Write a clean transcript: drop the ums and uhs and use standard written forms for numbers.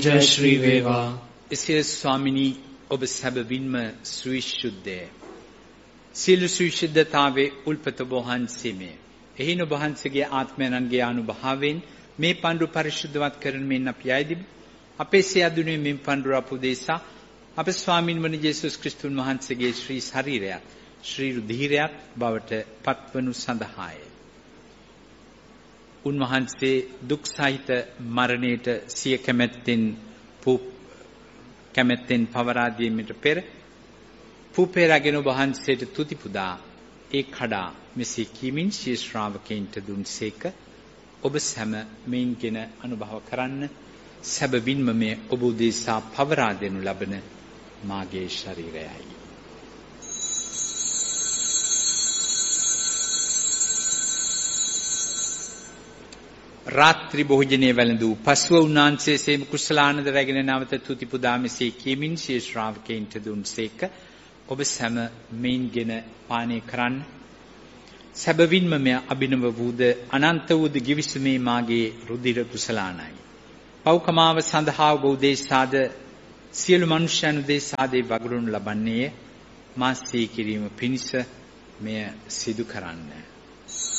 ජය ශ්‍රී වේවා. එසේ ස්වාමිනී ඔබ සැබවින්ම සවිශුද්ධය. සියලු සවිශුද්ධතාවේ උල්පත වහන්සේමය. එහින ඔබ වහන්සේගේ ආත්මයන්ගේ අනුභවයෙන් මේ පඬුර පරිශුද්ධවත් කරන මෙන් අපි යයිදිමු. අපේ සියදුනේ මෙන් පඬුර අපදේශා අප ස්වාමින් වන යේසුස් ක්‍රිස්තුන් වහන්සේගේ ශ්‍රී ශරීරයත් ශ්‍රී රුධිරයත් බවට පත්වනු සඳහාය. උන්වහන්සේ දුක් සහිත මරණයට සිය කැමැත්තෙන් පවරා දීමට පෙර පුපේරාගෙන වහන්සේට තුති පුදා ඒ කඩා මෙසේ කීමින් ශිෂ්‍ය ශ්‍රාවකයන්ට දුන්සේක. ඔබ සැම මෙයින්ගෙන අනුභව කරන්න. සැබවින්ම මේ ඔබ උදෙසා පවරා දෙනු ලබන මාගේ ශරීරයයි. රාත්‍රී භෝජනයේ වැළඳූ පසුව උන්වහන්සේ සේම කුසලානන්ද රැගෙන නැවත තුති පුදා මෙසේ කීමින් ශිෂ්‍ය ශ්‍රාවකයන්ට දුන්සේක. ඔබ සැම මෙයින්ගෙන පානය කරන්න. සැබවින්ම මෙය අභිනව වූද අනන්ත වූද ගිවිසුමේ මාගේ රුධිර කුසලානයි. පෞකමාව සඳහා ඔබ උදෙසාද සියලු මනුෂ්‍යයන් උදෙසාද වගුරුන් ලබන්නේ මා සිහි කිරීම පිණිස මෙය සිදු කරන්න.